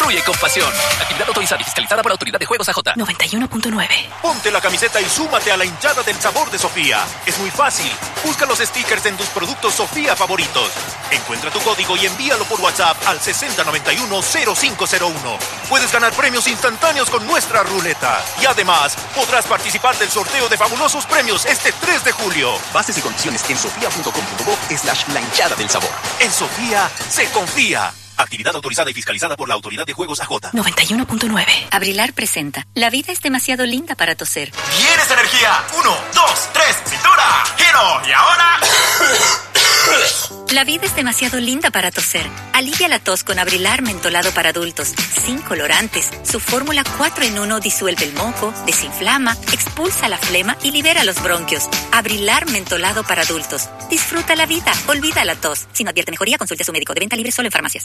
Fluye con pasión. Actividad autorizada y fiscalizada por Autoridad de Juegos AJ. 91.9. Ponte la camiseta y súmate a la hinchada del sabor de Sofía. Es muy fácil. Busca los stickers en tus productos Sofía favoritos. Encuentra tu código y envíalo por WhatsApp al 6091-0501. Puedes ganar premios instantáneos con nuestra ruleta. Y además, podrás participar del sorteo de fabulosos premios este 3 de julio. Bases y condiciones en sofia.com.bo/la hinchada del sabor. En Sofía se confía. Actividad autorizada y fiscalizada por la Autoridad de Juegos AJ. 91.9. Abrilar presenta. La vida es demasiado linda para toser. ¿Tienes energía? 1, 2, 3, cintura, giro. Y ahora... La vida es demasiado linda para toser. Alivia la tos con Abrilar mentolado para adultos, sin colorantes. Su fórmula 4 en 1 disuelve el moco, desinflama, expulsa la flema y libera los bronquios. Abrilar mentolado para adultos. Disfruta la vida, olvida la tos. Si no advierte mejoría, consulte a su médico. De venta libre solo en farmacias.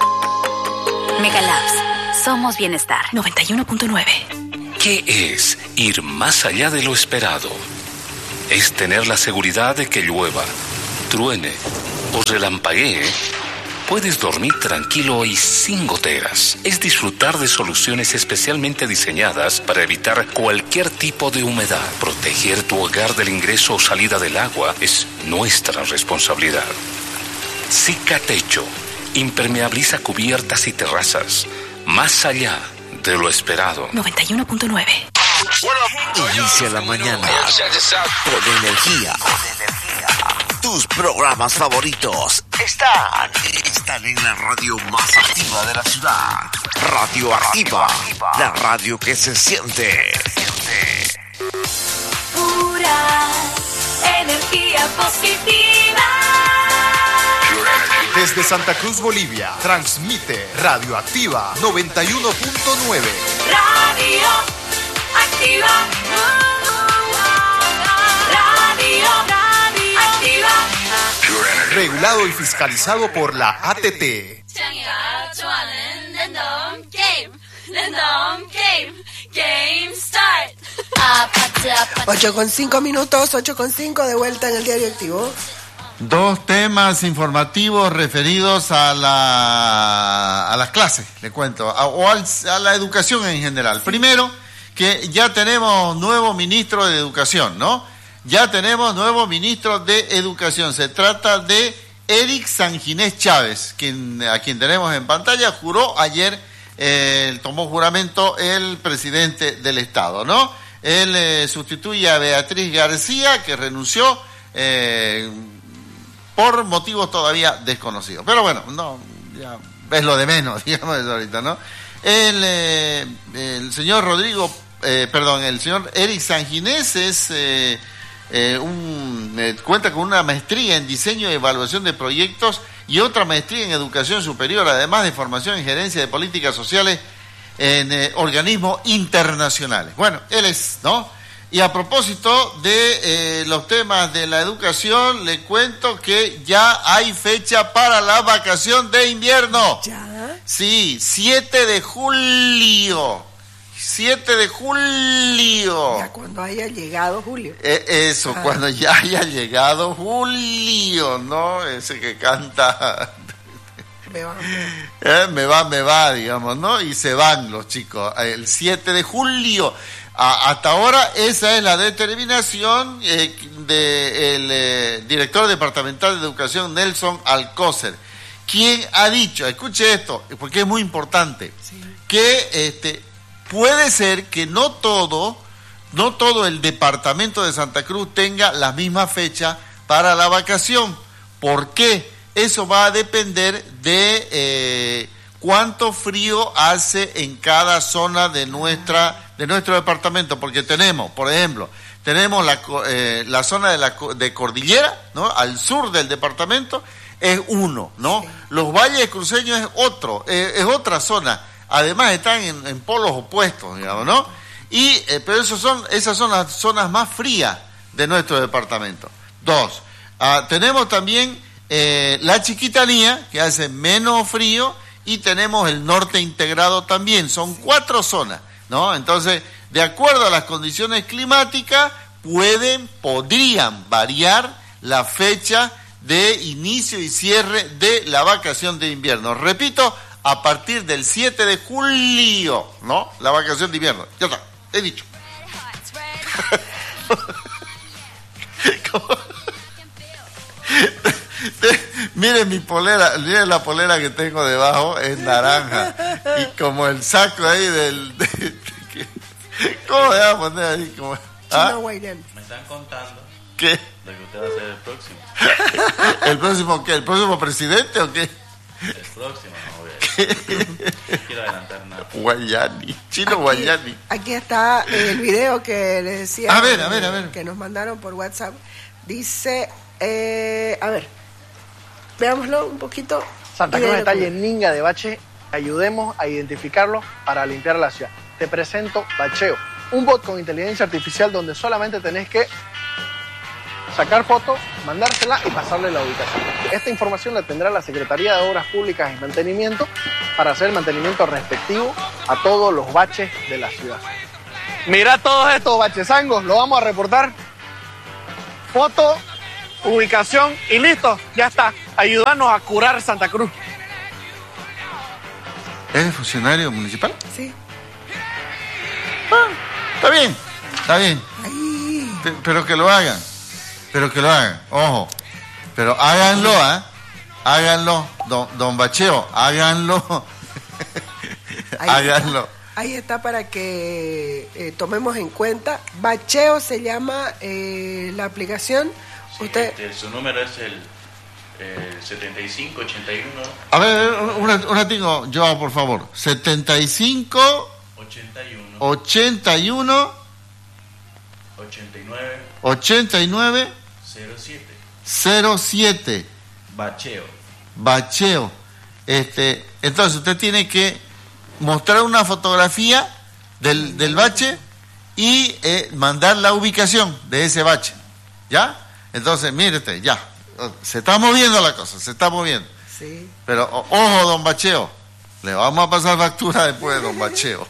Megalabs. Somos bienestar. 91.9. ¿Qué es ir más allá de lo esperado? Es tener la seguridad de que llueva, truene o relampaguee. Puedes dormir tranquilo y sin goteras. Es disfrutar de soluciones especialmente diseñadas para evitar cualquier tipo de humedad. Proteger tu hogar del ingreso o salida del agua es nuestra responsabilidad. Cicatecho impermeabiliza cubiertas y terrazas. Más allá de lo esperado. 91.9. Inicia la mañana con energía. Tus programas favoritos están en la radio más activa de la ciudad. Radio Activa, la radio que se siente. Pura energía positiva. Desde Santa Cruz, Bolivia, transmite Radio Activa 91.9. Radio Activa. Radio Activa. Regulado y fiscalizado por la ATT. 8:05 minutos, 8:05 de vuelta en el Diario Activo. Dos temas informativos referidos a las clases, le cuento, a la educación en general. Primero, que ya tenemos nuevo ministro de Educación, ¿no? Ya tenemos nuevo ministro de Educación. Se trata de Eric Sanginés Chávez, a quien tenemos en pantalla. Juró ayer, tomó juramento el presidente del Estado, ¿no? Él sustituye a Beatriz García, que renunció por motivos todavía desconocidos. Pero bueno, no, ya es lo de menos, digamos eso ahorita, ¿no? El señor el señor Eric Sanginés es cuenta con una maestría en diseño y evaluación de proyectos y otra maestría en educación superior, además de formación en gerencia de políticas sociales en organismos internacionales. Bueno, él es, ¿no? Y a propósito de los temas de la educación, le cuento que ya hay fecha para la vacación de invierno. ¿Ya? Sí, 7 de julio. 7 de julio. Ya cuando haya llegado julio. Cuando ya haya llegado julio, ¿no? Ese que canta... Me va, digamos, ¿no? Y se van los chicos. El 7 de julio. Hasta ahora esa es la determinación del director departamental de educación, Nelson Alcócer, quien ha dicho, escuche esto, porque es muy importante, sí, que puede ser que no todo el departamento de Santa Cruz tenga la misma fecha para la vacación. ¿Por qué? Eso va a depender de cuánto frío hace en cada zona de nuestro departamento, porque tenemos, por ejemplo, la zona de cordillera, ¿no? Al sur del departamento es uno, ¿no? Sí. Los valles cruceños es es otra zona. Además están en polos opuestos, digamos, ¿no? Pero esas son las zonas más frías de nuestro departamento. Dos, tenemos también la Chiquitanía, que hace menos frío, y tenemos el norte integrado también. Son 4 zonas, ¿no? Entonces, de acuerdo a las condiciones climáticas, podrían variar la fecha de inicio y cierre de la vacación de invierno. Repito, a partir del 7 de julio, ¿no? La vacación de invierno. Ya está, he dicho. Miren mi polera, miren la polera que tengo debajo, es naranja. Y como el saco ahí ¿cómo le voy a poner ahí? Como, ¿ah? Me están contando. ¿Qué? De que usted va a ser el próximo. ¿El próximo qué? ¿El próximo presidente o qué? El próximo, no voy a No quiero adelantar nada. Guayani, Chino Guayani. Aquí está el video que les decía. A ver. Que nos mandaron por WhatsApp. Dice, a ver, veámoslo un poquito. Santa Cruz está lleninga de baches. Ayudemos a identificarlos para limpiar la ciudad. Te presento Bacheo, un bot con inteligencia artificial donde solamente tenés que sacar fotos, mandársela y pasarle la ubicación. Esta información la tendrá la Secretaría de Obras Públicas y Mantenimiento para hacer el mantenimiento respectivo a todos los baches de la ciudad. Mira todos estos bachesangos, lo vamos a reportar. Foto, ubicación y listo, ya está. Ayúdanos a curar Santa Cruz. ¿Eres funcionario municipal? Sí. Está bien. Pero que lo hagan. Ojo. Pero háganlo, Háganlo, don Bacheo, háganlo. Háganlo. Ahí está para que tomemos en cuenta. Bacheo se llama la aplicación. Sí, Usted... su número es el 7581. A ver, un ratito, Joao, por favor. 75 81 89 07. Bacheo. Entonces usted tiene que mostrar una fotografía del bache y mandar la ubicación de ese bache. ¿Ya? Entonces, mírete, ya. Se está moviendo la cosa, se está moviendo. Sí. Pero, ojo, don Bacheo. Le vamos a pasar factura después de don Bacheo.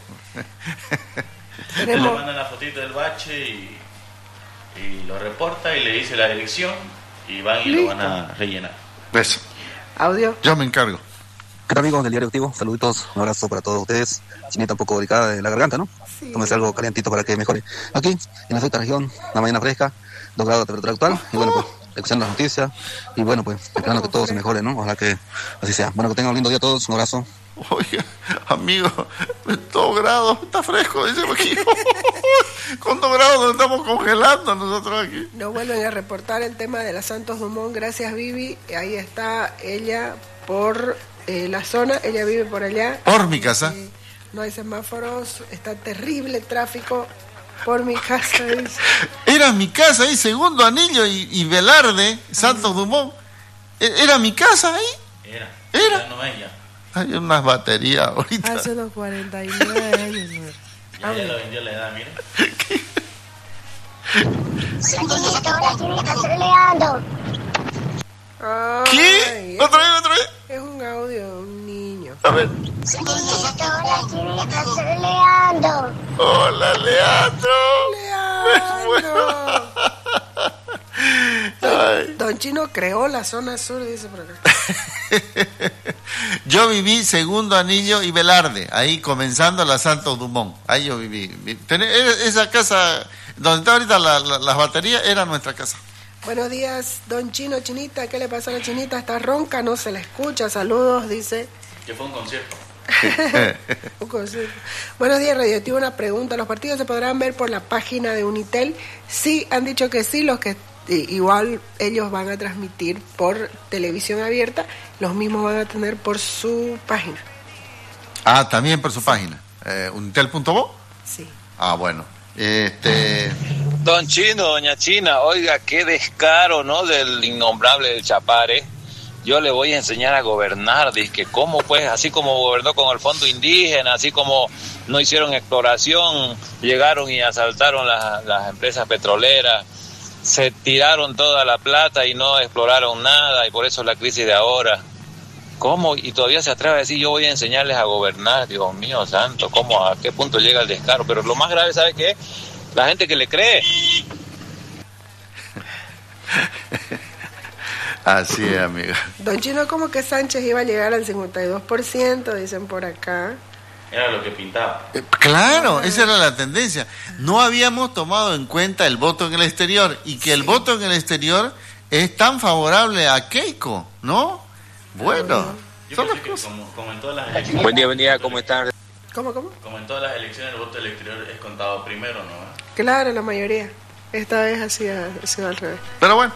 Le mandan la fotito del bache y lo reporta y le dice la dirección y van y lo van a rellenar. Eso. Audio. Yo me encargo. ¿Qué tal, amigos del Diario Activo? Saluditos, un abrazo para todos ustedes. Chinita un poco delicada de la garganta, ¿no? Sí. Tómese algo calientito para que mejore. Aquí, en la sexta región, una mañana fresca, 2 grados de temperatura actual. Y bueno, pues, escuchando las noticias. Y bueno, pues, esperando que todo se mejore, ¿no? Ojalá que así sea. Bueno, que tengan un lindo día a todos. Un abrazo. Oiga, amigo, 2 grados, está fresco, dice aquí. Con 2 grados nos estamos congelando nosotros aquí. Nos vuelven a reportar el tema de la Santos Dumont. Gracias, Vivi. Ahí está ella por la zona. Ella vive por allá. Por mi casa. No hay semáforos. Está terrible el tráfico por mi casa. Dice. Era mi casa ahí, Segundo Anillo y Velarde, Santos Dumont. ¿Era mi casa ahí? Era. Ya no es ya. Hay unas baterías ahorita. Hace unos 49 años. Ya lo vendió la edad, mire. ¿Qué? ¿Otra vez? Es un audio de un niño. A ver. Hola, Leandro. Don Chino creó la zona sur, dice por acá. Yo viví Segundo Anillo y Velarde, ahí comenzando la Santos Dumont. Ahí yo viví. Esa casa donde está ahorita las baterías era nuestra casa. Buenos días, don Chino, Chinita. ¿Qué le pasa a la Chinita? Está ronca, no se la escucha. Saludos, dice. Que fue un concierto. Un concierto. Buenos días, Radioactivo. Una pregunta. ¿Los partidos se podrán ver por la página de Unitel? Sí, han dicho que sí. Los que igual ellos van a transmitir por televisión abierta, los mismos van a tener por su página. Ah, también por su página. ¿Unitel.bo? Sí. Ah, bueno. Don Chino, doña China, oiga, qué descaro, ¿no? Del innombrable del Chapare. Yo le voy a enseñar a gobernar, dice que cómo pues, así como gobernó con el fondo indígena, así como no hicieron exploración, llegaron y asaltaron las empresas petroleras, se tiraron toda la plata y no exploraron nada, y por eso la crisis de ahora. ¿Cómo? Y todavía se atreve a decir, yo voy a enseñarles a gobernar. Dios mío santo, ¿cómo? ¿A qué punto llega el descaro? Pero lo más grave, ¿sabe qué? La gente que le cree. Así es, amiga. Don Chino, como que Sánchez iba a llegar al 52%, dicen por acá. Era lo que pintaba. Claro, esa era la tendencia. No habíamos tomado en cuenta el voto en el exterior y que el voto en el exterior es tan favorable a Keiko, ¿no? Bueno, son las cosas. Como en todas las elecciones. Buen día, ¿cómo están? ¿Cómo? Como en todas las elecciones, el voto del exterior es contado primero, ¿no? Claro, la mayoría. Esta vez ha sido al revés. Pero bueno.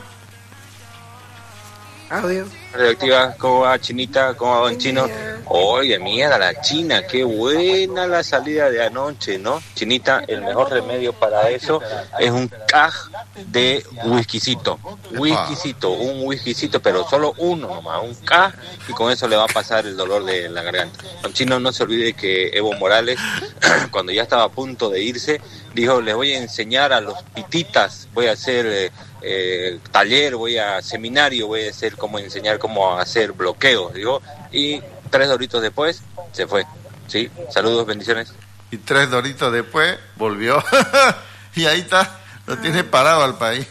Audio. Radioactiva, ¿cómo va Chinita? ¿Cómo va Don Chino? Oye, mierda, la China, qué buena la salida de anoche, ¿no? Chinita, el mejor remedio para eso es un caj de whiskycito. Un whiskycito, pero solo uno nomás, un caj, y con eso le va a pasar el dolor de la garganta. Don Chino, no se olvide que Evo Morales, cuando ya estaba a punto de irse, dijo, les voy a enseñar a los pititas, voy a hacer taller, seminario, voy a hacer cómo enseñar cómo hacer bloqueos, digo, y 3 doritos después se fue. Sí, saludos, bendiciones. Y 3 doritos después volvió. Y ahí está, lo tiene parado al país.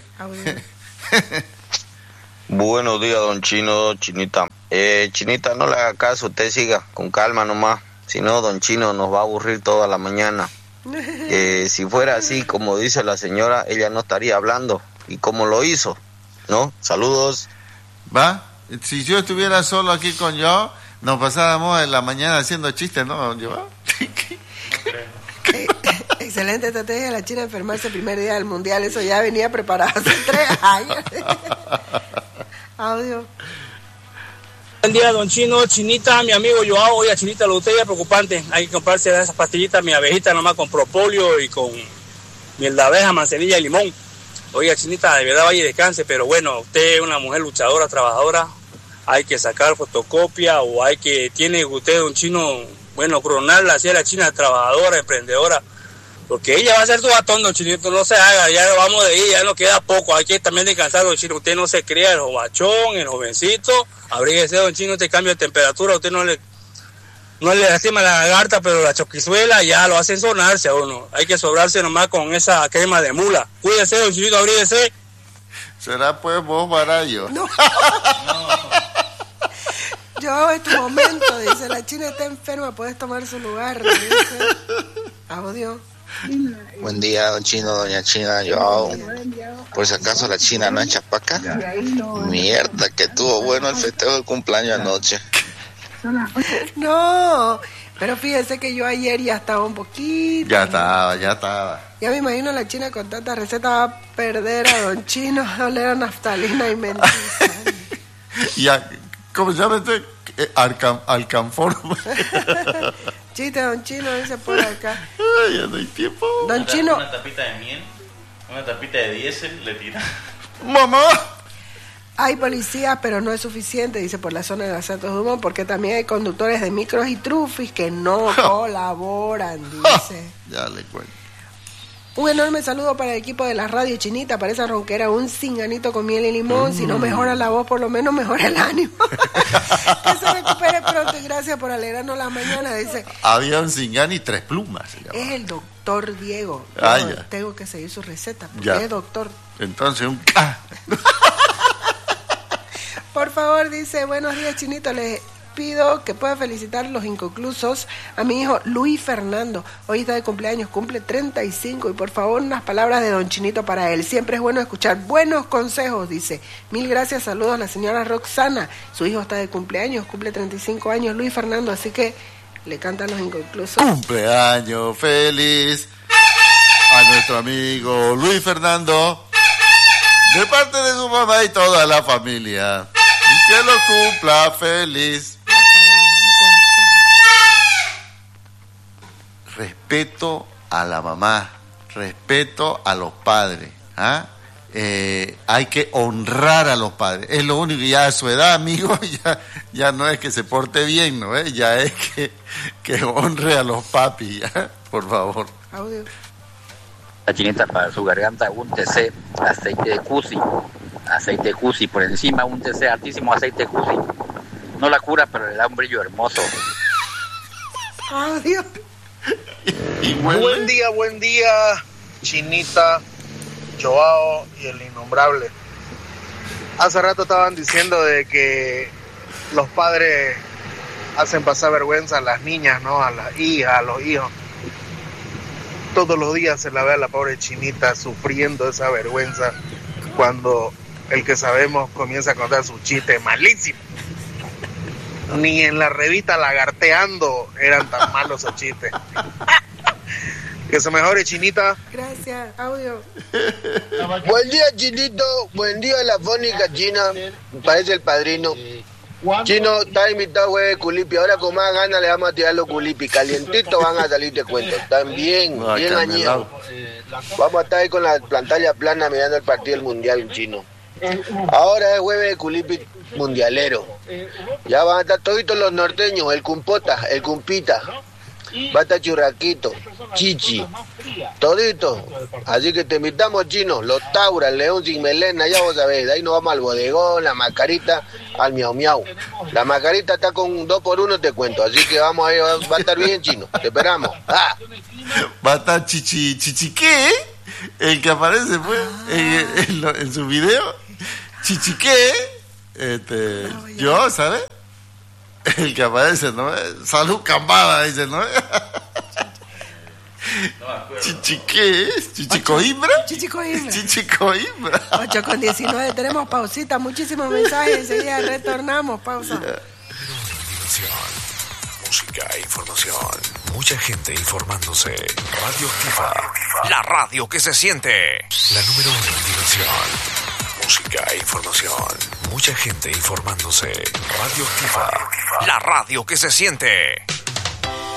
Buenos días, don Chino, Chinita. Chinita, no le haga caso, usted siga con calma nomás. Si no, don Chino nos va a aburrir toda la mañana. Si fuera así, como dice la señora, ella no estaría hablando. ¿Y cómo lo hizo? ¿No? Saludos. ¿Va? Si yo estuviera solo aquí con yo, nos pasábamos en la mañana haciendo chistes, ¿no? ¿Yo? Excelente estrategia de la China enfermarse el primer día del mundial. Eso ya venía preparado hace 3 años. Audio. Buen día, don Chino, Chinita, mi amigo Joao. Oye, Chinita, lo de usted ya es preocupante. Hay que comprarse esas pastillitas, mi abejita nomás con propóleo y con miel de abeja, manzanilla y limón. Oiga, Chinita, de verdad vaya y descanse, pero bueno, usted es una mujer luchadora, trabajadora, hay que sacar fotocopia o tiene usted, don Chino, bueno, coronarla así a la China trabajadora, emprendedora, porque ella va a ser tu batón, don Chinito, no se haga, ya nos vamos de ir, ya nos queda poco, hay que también descansar, don Chino, usted no se crea el jovachón, el jovencito, abríguese, don Chino, este cambio de temperatura, usted no le lastima la lagarta, pero la choquizuela ya lo hacen sonarse a uno. Hay que sobrarse nomás con esa crema de mula. Cuídese, don Chinito, abríguese. ¿Será pues vos, Barayo? No. Yo, es tu momento, dice, la China está enferma, puedes tomar su lugar, dice. Audio. Buen día, don Chino, doña China, yo. Por si acaso la China no es chapaca. Mierda, que tuvo bueno el festejo del cumpleaños anoche. No, pero fíjese que yo ayer ya estaba un poquito. Ya estaba. Ya me imagino la China con tanta receta va a perder a don Chino, a oler a naftalina y mentira. Ya, ¿cómo se llama este? Alcanfor. Chiste, don Chino, dice por acá. Ay, ya no hay tiempo. Don Chino. Una tapita de miel, una tapita de diésel, le tira. ¡Mamá! Hay policías, pero no es suficiente, dice, por la zona de los Santos Dumont, porque también hay conductores de micros y trufis que no colaboran, dice. Ya le cuento. Un enorme saludo para el equipo de la radio Chinita, para esa ronquera, un cinganito con miel y limón. Si no mejora la voz, por lo menos mejora el ánimo. Que se recupere pronto y gracias por alegrarnos la mañana, dice. Había un cingán y 3 plumas. Se es el doctor Diego. Ya. Tengo que seguir su receta, porque ya. Es doctor. Entonces un... Por favor, dice, buenos días, Chinito, les pido que pueda felicitar los inconclusos a mi hijo Luis Fernando. Hoy está de cumpleaños, cumple 35 y por favor unas palabras de don Chinito para él. Siempre es bueno escuchar buenos consejos, dice. Mil gracias, saludos a la señora Roxana. Su hijo está de cumpleaños, cumple 35 años, Luis Fernando, así que le cantan los inconclusos. Cumpleaños feliz a nuestro amigo Luis Fernando, de parte de su mamá y toda la familia. Y que lo cumpla feliz. Respeto a la mamá, respeto a los padres. Hay que honrar a los padres. Es lo único, ya a su edad, amigo, ya no es que se porte bien, ¿no? Ya es que honre a los papis, ¿ya? Por favor. Audio. La Chinita, para su garganta, un TC, aceite de cusi, por encima un TC, altísimo aceite de cusi. No la cura, pero le da un brillo hermoso. Adiós. Buen día, Chinita, Joao y el innombrable. Hace rato estaban diciendo de que los padres hacen pasar vergüenza a las niñas, ¿no? A las hijas, a los hijos. Todos los días se la ve a la pobre Chinita sufriendo esa vergüenza cuando el que sabemos comienza a contar sus chistes malísimos. Ni en la revista Lagarteando eran tan malos esos chistes. Que se mejore, Chinita. Gracias, audio. Buen día, Chinito. Buen día, la fónica china. Parece el padrino. Chino, está invitado, güey, de culipi. Ahora con más ganas le vamos a tirar los culipi. Calientitos van a salir de cuento. Están bien añejados. Vamos a estar ahí con la pantalla plana mirando el partido del mundial, chino. Ahora es jueves de culipi mundialero. Ya van a estar toditos los norteños. El cumpota, el cumpita. Va a estar Churraquito, Chichi, todito. Así que te invitamos, Chino, los Taura, el León sin melena, ya vos sabés. De ahí nos vamos al bodegón, la Macarita, al Miau Miau. La Macarita está con 2x1, te cuento. Así que vamos ahí, va a estar bien, Chino. Te esperamos. ¡Ah! Va a estar Chichiqué, el que aparece pues en su video. Chichiqué, yo, ¿sabes? El que aparece, ¿no? Salud Cambada, dice, ¿no? ¿Chichiqué? ¿Chichicoimbra? Chichicoimbra. 8:19, tenemos pausita, muchísimos mensajes, enseguida retornamos, pausa. Diversión, música e información. Mucha gente informándose. Radio Activa, la radio que se siente. La número 1 en diversión. Música e información. Mucha gente informándose. Radio Activa, la radio que se siente.